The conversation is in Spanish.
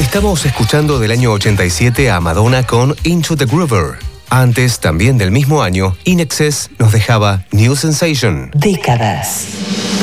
Estamos escuchando del año 87 a Madonna con Into the Groover. Antes, también del mismo año, In Excess nos dejaba New Sensation. Décadas.